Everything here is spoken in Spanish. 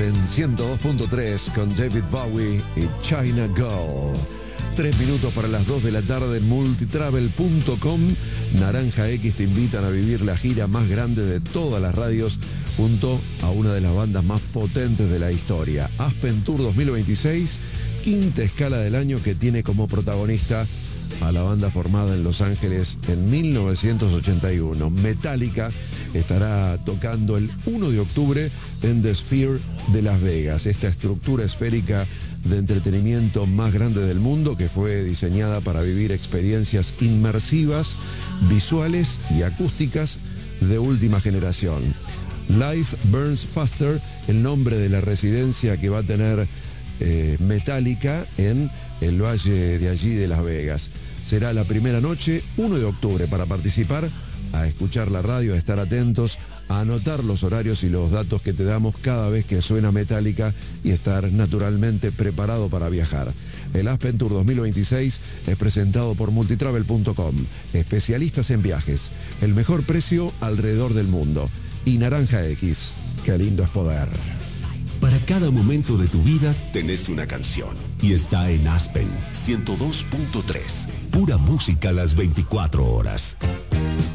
en 102.3 con David Bowie y China Girl. 3 minutos para las 2 de la tarde en multitravel.com. Naranja X te invitan a vivir la gira más grande de todas las radios junto a una de las bandas más potentes de la historia. Aspen Tour 2026, quinta escala del año que tiene como protagonista a la banda formada en Los Ángeles en 1981. Metallica estará tocando el 1 de octubre en The Sphere de Las Vegas, esta estructura esférica de entretenimiento más grande del mundo que fue diseñada para vivir experiencias inmersivas, visuales y acústicas de última generación. Life Burns Faster, el nombre de la residencia que va a tener Metallica en el valle de allí de Las Vegas. Será la primera noche, 1 de octubre, para participar, a escuchar la radio, a estar atentos, a anotar los horarios y los datos que te damos cada vez que suena Metallica y estar naturalmente preparado para viajar. El Aspen Tour 2026 es presentado por multitravel.com, especialistas en viajes, el mejor precio alrededor del mundo. Y Naranja X, qué lindo es poder. Para cada momento de tu vida tenés una canción y está en Aspen 102.3. Pura música las 24 horas.